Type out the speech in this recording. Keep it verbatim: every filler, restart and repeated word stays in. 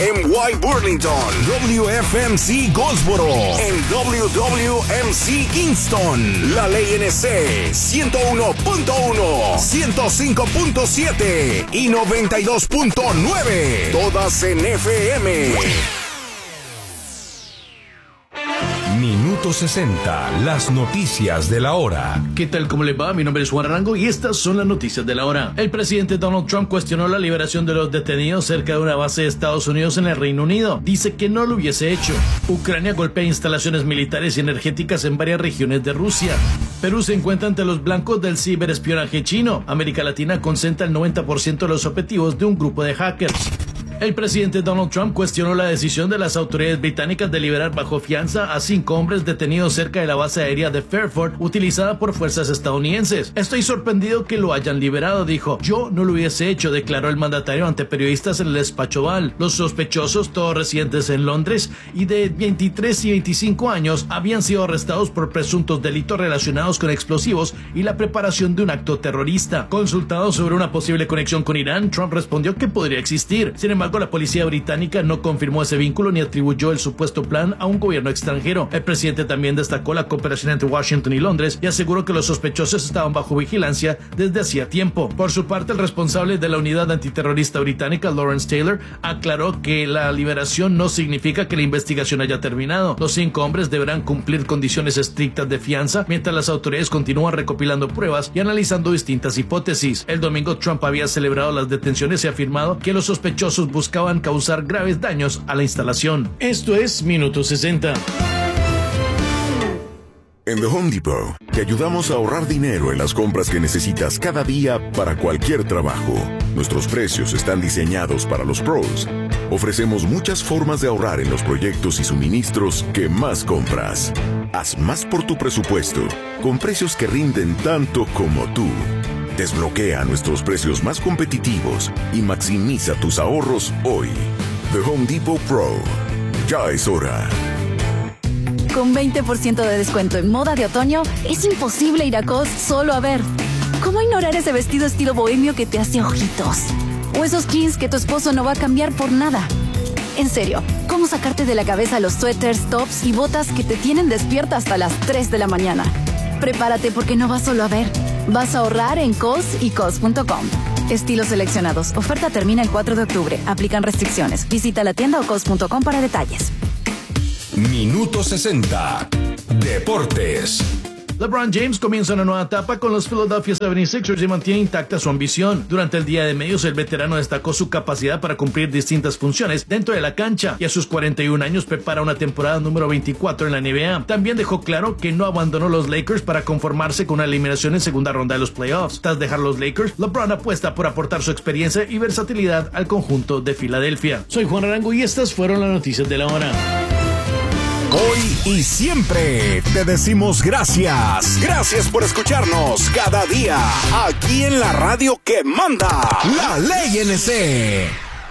M Y Burlington, W F M C Goldsboro, en W W M C Kingston, La Ley N C ciento uno punto uno, ciento cinco punto siete y noventa y dos punto nueve, todas en F M. Minuto sesenta, las noticias de la hora. ¿Qué tal? ¿Cómo le va? Mi nombre es Juan Arango y estas son las noticias de la hora. El presidente Donald Trump cuestionó la liberación de los detenidos cerca de una base de Estados Unidos en el Reino Unido. Dice que no lo hubiese hecho. Ucrania golpea instalaciones militares y energéticas en varias regiones de Rusia. Perú se encuentra ante los blancos del ciberespionaje chino. América Latina concentra el noventa por ciento de los objetivos de un grupo de hackers. El presidente Donald Trump cuestionó la decisión de las autoridades británicas de liberar bajo fianza a cinco hombres detenidos cerca de la base aérea de Fairford utilizada por fuerzas estadounidenses. Estoy sorprendido que lo hayan liberado, dijo. Yo no lo hubiese hecho, declaró el mandatario ante periodistas en el despacho Oval. Los sospechosos, todos residentes en Londres y de veintitrés y veinticinco años, habían sido arrestados por presuntos delitos relacionados con explosivos y la preparación de un acto terrorista. Consultado sobre una posible conexión con Irán, Trump respondió que podría existir. Sin embargo, la policía británica no confirmó ese vínculo ni atribuyó el supuesto plan a un gobierno extranjero. El presidente también destacó la cooperación entre Washington y Londres y aseguró que los sospechosos estaban bajo vigilancia desde hacía tiempo. Por su parte, el responsable de la unidad antiterrorista británica, Lawrence Taylor, aclaró que la liberación no significa que la investigación haya terminado. Los cinco hombres deberán cumplir condiciones estrictas de fianza mientras las autoridades continúan recopilando pruebas y analizando distintas hipótesis. El domingo, Trump había celebrado las detenciones y afirmado que los sospechosos buscaban causar graves daños a la instalación. Esto es Minuto sesenta. En The Home Depot te ayudamos a ahorrar dinero en las compras que necesitas cada día para cualquier trabajo. Nuestros precios están diseñados para los pros. Ofrecemos muchas formas de ahorrar en los proyectos y suministros que más compras. Haz más por tu presupuesto, con precios que rinden tanto como tú. Desbloquea nuestros precios más competitivos y maximiza tus ahorros hoy. The Home Depot Pro. Ya es hora. Con veinte por ciento de descuento en moda de otoño, es imposible ir a Cos solo a ver. ¿Cómo ignorar ese vestido estilo bohemio que te hace ojitos? O esos jeans que tu esposo no va a cambiar por nada. En serio, ¿cómo sacarte de la cabeza los suéteres, tops y botas que te tienen despierta hasta las tres de la mañana? Prepárate porque no vas solo a ver. Vas a ahorrar en Cos y Cos punto com. Estilos seleccionados. Oferta termina el cuatro de octubre. Aplican restricciones. Visita la tienda o cos punto com para detalles. Minuto sesenta. Deportes. LeBron James comienza una nueva etapa con los Philadelphia setenta y seis ers y mantiene intacta su ambición. Durante el día de medios, el veterano destacó su capacidad para cumplir distintas funciones dentro de la cancha y a sus cuarenta y un años prepara una temporada número veinticuatro en la N B A. También dejó claro que no abandonó los Lakers para conformarse con una eliminación en segunda ronda de los playoffs. Tras dejar los Lakers, LeBron apuesta por aportar su experiencia y versatilidad al conjunto de Filadelfia. Soy Juan Arango y estas fueron las noticias de la hora. Hoy y siempre te decimos gracias. Gracias por escucharnos cada día aquí en la radio que manda, La Ley N C.